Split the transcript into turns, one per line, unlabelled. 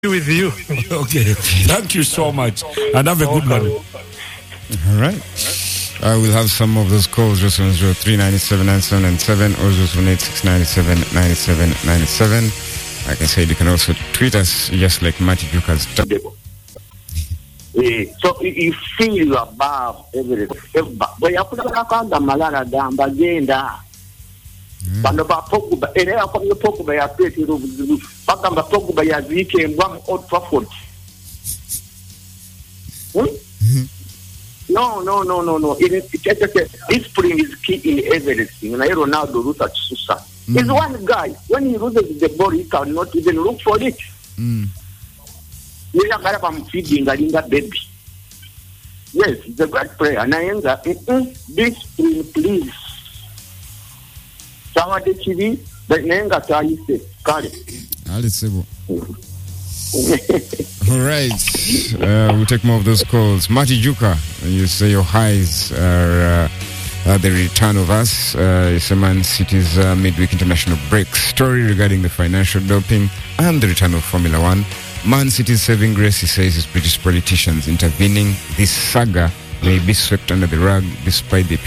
with you.
Okay. Thank you so much. And have a good one.
All right. We'll have some of those calls just on 03979797 or 01869979797. Like I said, you can also tweet us just like Matty Juka's.
So you feel above everything. But you put a kanda malala gamba genda. Bano ba Pogba era kwa Pogba ya pete rubuzu bakamba Pogba ya zike mbwa Old Trafford. No. Discipline is key in everything. Na Ronaldo Ruta Susa. He's one guy. When he loses the ball, he cannot even look for it. We are going to feeding a baby. Yes, he's a great player. And I end up discipline, please. Somebody TV, but Nenga Taise, Kale.
All right. We'll take more of those calls. Matty Juka, you say your highs are the return of us. It's a Man City's midweek international break story regarding the financial doping and the return of Formula One. Man City's saving grace, he says, is British politicians intervening. This saga may be swept under the rug despite the